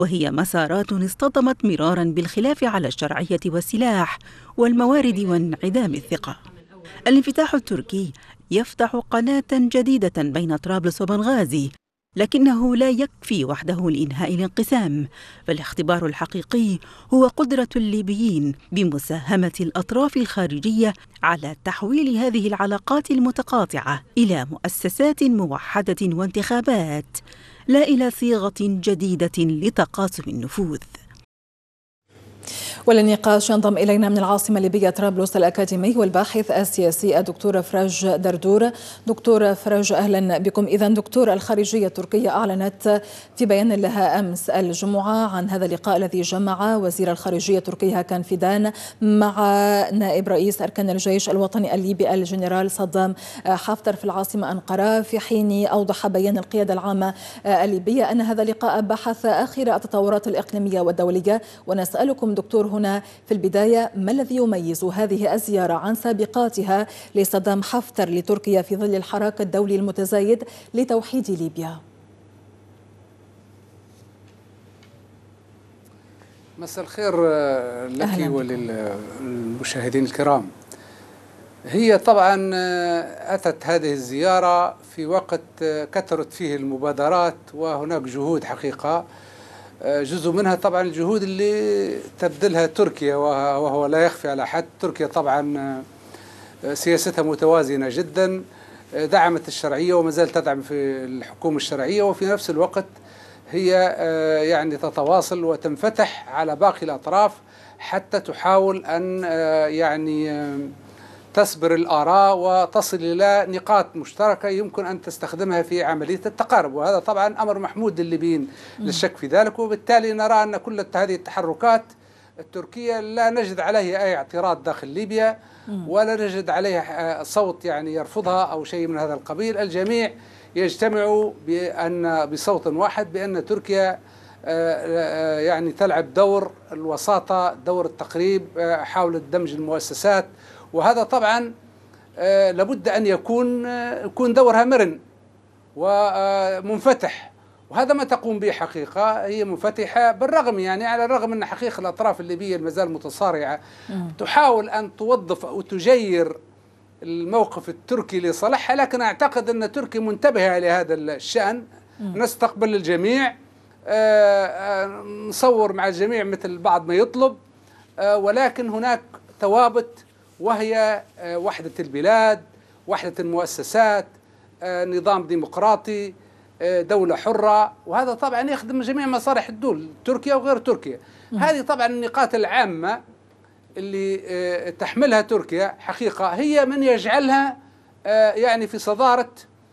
وهي مسارات اصطدمت مرارا بالخلاف على الشرعية والسلاح والموارد وانعدام الثقة. الانفتاح التركي يفتح قناة جديدة بين طرابلس وبنغازي، لكنه لا يكفي وحده لإنهاء الانقسام، فالاختبار الحقيقي هو قدرة الليبيين بمساهمة الأطراف الخارجية على تحويل هذه العلاقات المتقاطعة إلى مؤسسات موحدة وانتخابات، لا إلى صيغة جديدة لتقاسم النفوذ. وللنقاش ينضم إلينا من العاصمة الليبية طرابلس الأكاديمي والباحث السياسي الدكتور فرج دردور. دكتور فرج، أهلا بكم. إذن دكتور، الخارجية التركية أعلنت في بيان لها أمس الجمعة عن هذا اللقاء الذي جمع وزير الخارجية التركي هاكان فيدان مع نائب رئيس أركان الجيش الوطني الليبي الجنرال صدام حفتر في العاصمة أنقرة، في حين أوضح بيان القيادة العامة الليبية أن هذا اللقاء بحث آخر التطورات الإقليمية والدولية. ونسألكم دكتور هنا في البداية، ما الذي يميز هذه الزيارة عن سابقاتها لصدام حفتر لتركيا في ظل الحراك الدولي المتزايد لتوحيد ليبيا؟ مساء الخير لك وللمشاهدين الكرام. هي طبعا أتت هذه الزيارة في وقت كثرت فيه المبادرات وهناك جهود حقيقة، جزء منها طبعا الجهود اللي تبذلها تركيا، وهو لا يخفي على حد. تركيا طبعا سياستها متوازنة جدا، دعمت الشرعية وما زالت تدعم في الحكومة الشرعية، وفي نفس الوقت هي يعني تتواصل وتنفتح على باقي الأطراف حتى تحاول أن يعني تسبر الآراء وتصل إلى نقاط مشتركة يمكن أن تستخدمها في عملية التقارب، وهذا طبعا أمر محمود للليبيين لا شك في ذلك. وبالتالي نرى أن كل هذه التحركات التركية لا نجد عليه أي اعتراض داخل ليبيا، ولا نجد عليه صوت يعني يرفضها أو شيء من هذا القبيل. الجميع يجتمع بصوت واحد بأن تركيا يعني تلعب دور الوساطة، دور التقريب، حاولت دمج المؤسسات، وهذا طبعا لابد أن يكون دورها مرن ومنفتح، وهذا ما تقوم به حقيقة. هي منفتحة بالرغم يعني على الرغم أن حقيقة الأطراف الليبية المازال متصارعة تحاول أن توظف أو تجير الموقف التركي لصالحها، لكن أعتقد أن تركيا منتبهة لهذا الشأن. نستقبل الجميع، نصور مع الجميع مثل بعض ما يطلب، ولكن هناك ثوابت، وهي وحدة البلاد، وحدة المؤسسات، نظام ديمقراطي، دولة حرة، وهذا طبعا يخدم جميع مصالح الدول، تركيا وغير تركيا. هذه طبعا النقاط العامة اللي تحملها تركيا حقيقة، هي من يجعلها يعني في صدارة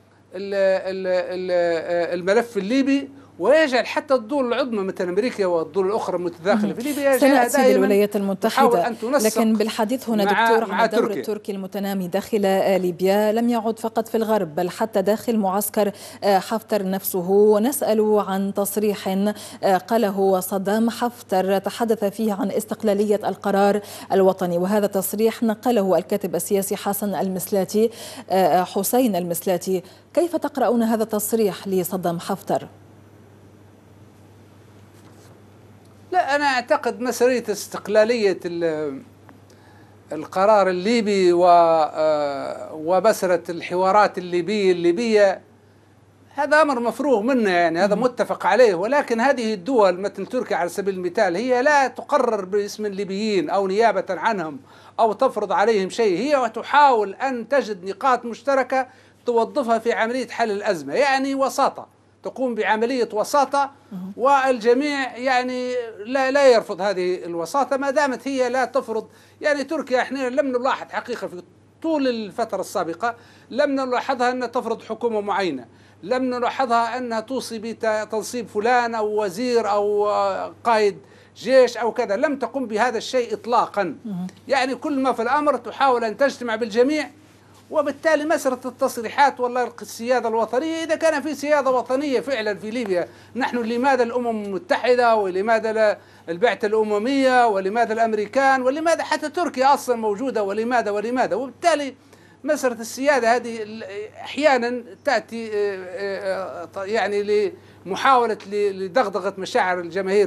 الملف الليبي، ويجعل حتى الدول العظمى مثل أمريكا والدول الأخرى المتداخلة في ليبيا سنأتي للولايات المتحدة، لكن بالحديث هنا دكتور عن الدور التركي المتنامي داخل ليبيا لم يعد فقط في الغرب بل حتى داخل معسكر حفتر نفسه. ونسأل عن تصريح قاله صدام حفتر تحدث فيه عن استقلالية القرار الوطني، وهذا تصريح نقله الكاتب السياسي حسين المسلاتي. كيف تقرؤون هذا التصريح لصدام حفتر؟ لا، أنا أعتقد مسألة استقلالية القرار الليبي ومسألة الحوارات الليبية هذا أمر مفروغ منه، يعني هذا متفق عليه. ولكن هذه الدول مثل تركيا على سبيل المثال هي لا تقرر باسم الليبيين أو نيابة عنهم أو تفرض عليهم شيء، هي تحاول أن تجد نقاط مشتركة توظفها في عملية حل الأزمة، يعني وساطة، تقوم بعملية وساطة، والجميع يعني لا يرفض هذه الوساطة ما دامت هي لا تفرض. يعني تركيا احنا لم نلاحظ حقيقة في طول الفترة السابقة، لم نلاحظها أنها تفرض حكومة معينة، لم نلاحظها أنها توصي بتنصيب فلان أو وزير أو قائد جيش أو كذا، لم تقم بهذا الشيء إطلاقا. يعني كل ما في الأمر تحاول أن تجتمع بالجميع، وبالتالي مسألة التصريحات والله السيادة الوطنية، إذا كان في سيادة وطنية فعلا في ليبيا، نحن لماذا الأمم المتحدة، ولماذا البعثة الأممية، ولماذا الأمريكان، ولماذا حتى تركيا أصلا موجودة، ولماذا. وبالتالي مسألة السيادة هذه أحيانا تأتي يعني محاولة لدغدغة مشاعر الجماهير